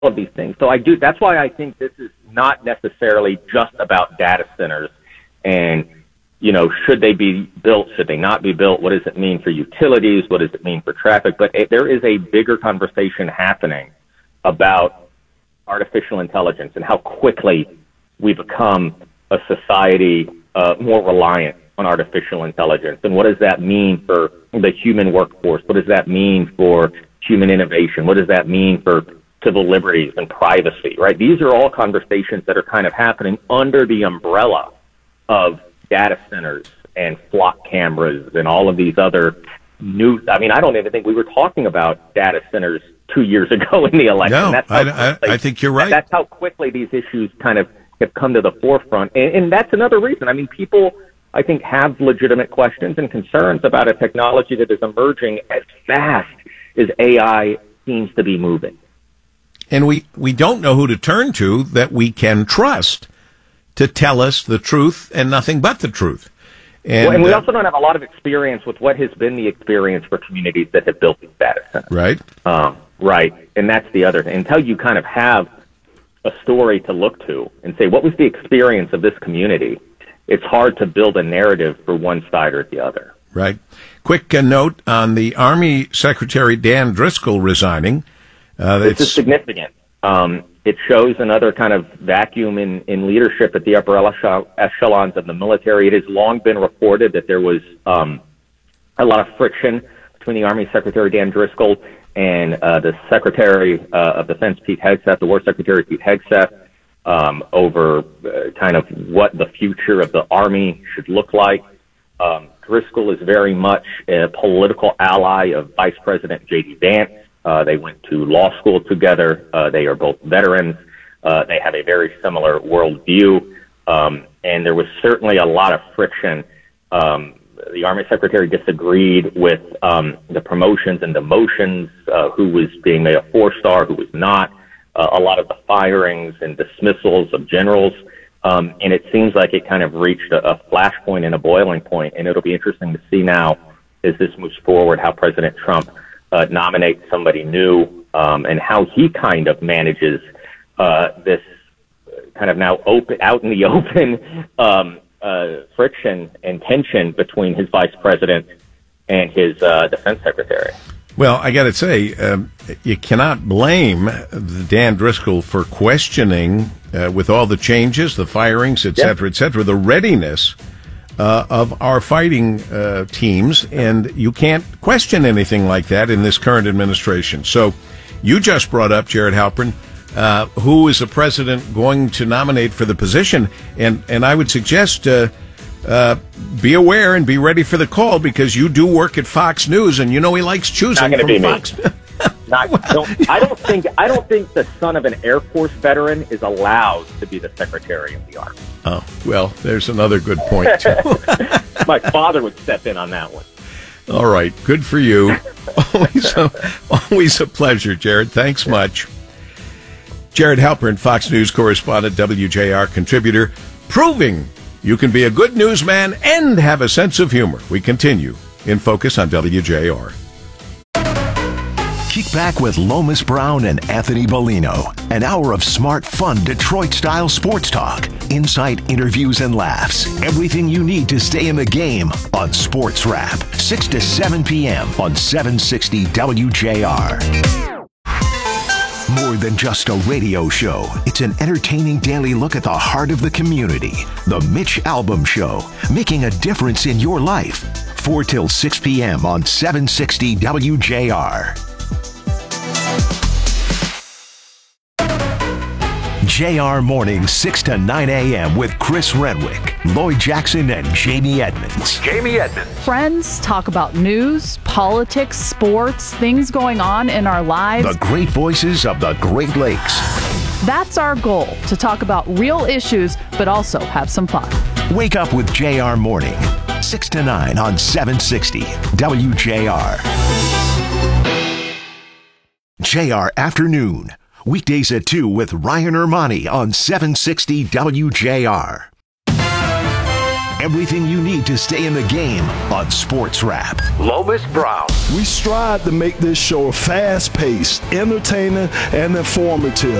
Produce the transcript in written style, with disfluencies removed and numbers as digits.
of these things. So that's why I think this is not necessarily just about data centers and, should they be built? Should they not be built? What does it mean for utilities? What does it mean for traffic? But there is a bigger conversation happening about artificial intelligence and how quickly we become a society more reliant on artificial intelligence. And what does that mean for the human workforce? What does that mean for human innovation? What does that mean for civil liberties and privacy, right? These are all conversations that are kind of happening under the umbrella of data centers and flock cameras and all of these other new. I mean, I don't even think we were talking about data centers 2 years ago in the election. No, that's I think you're right. That's how quickly these issues kind of have come to the forefront. And that's another reason. I mean, people, I think, have legitimate questions and concerns about a technology that is emerging as fast as AI seems to be moving. And we don't know who to turn to that we can trust to tell us the truth and nothing but the truth. And we also don't have a lot of experience with what has been the experience for communities that have built these data centers. Right. Right. And that's the other thing. Until you kind of have a story to look to and say, what was the experience of this community? It's hard to build a narrative for one side or the other. Right. Quick note on the Army Secretary Dan Driscoll resigning. This is significant. It shows another kind of vacuum in leadership at the upper echelons of the military. It has long been reported that there was a lot of friction between the Army Secretary Dan Driscoll and the Secretary of Defense Pete Hegseth, the War Secretary Pete Hegseth, over kind of what the future of the Army should look like. Driscoll is very much a political ally of Vice President J.D. Vance. They went to law school together. They are both veterans. They have a very similar worldview. And there was certainly a lot of friction. The Army Secretary disagreed with the promotions and demotions, who was being made a 4-star, who was not, a lot of the firings and dismissals of generals. And it seems like it kind of reached a flashpoint and a boiling point. And it'll be interesting to see now, as this moves forward, how President Trump nominates somebody new, and how he kind of manages this kind of now out in the open friction and tension between his vice president and his defense secretary. Well, I got to say, you cannot blame Dan Driscoll for questioning, with all the changes, the firings, et cetera, the readiness of our fighting teams, and you can't question anything like that in this current administration. So you just brought up Jared Halpern, who is the president going to nominate for the position, and I would suggest be aware and be ready for the call, because you do work at Fox News, and he likes choosing from Fox. I don't think the son of an Air Force veteran is allowed to be the Secretary of the Army. Oh, well, there's another good point, too. My father would step in on that one. All right. Good for you. Always a pleasure, Jared. Thanks much. Jared Halpern, Fox News correspondent, WJR contributor, proving you can be a good newsman and have a sense of humor. We continue in Focus on WJR. Kick back with Lomas Brown and Anthony Bellino. An hour of smart, fun, Detroit-style sports talk. Insight, interviews, and laughs. Everything you need to stay in the game on Sports Wrap. 6 to 7 p.m. on 760 WJR. More than just a radio show, it's an entertaining daily look at the heart of the community. The Mitch Albom Show, making a difference in your life. 4 till 6 p.m. on 760 WJR. JR Mornings, 6 to 9 a.m. with Chris Renwick, Lloyd Jackson, and Jamie Edmonds. Friends talk about news, politics, sports, things going on in our lives. The great voices of the Great Lakes. That's our goal, to talk about real issues, but also have some fun. Wake up with JR Morning, 6 to 9 on 760 WJR. JR Afternoon. Weekdays at 2 with Ryan Ermani on 760 WJR. Everything you need to stay in the game on Sports Wrap. Lomas Brown. We strive to make this show fast-paced, entertaining, and informative.